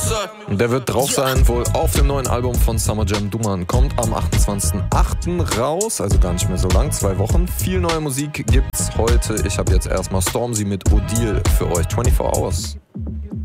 Der wird drauf sein, wohl auf dem neuen Album von Summer Jam Duman. Kommt am 28.08. raus, also gar nicht mehr so lang, 2 Wochen. Viel neue Musik gibt's heute. Ich habe jetzt erstmal Stormzy mit Odile für euch. 24 Hours.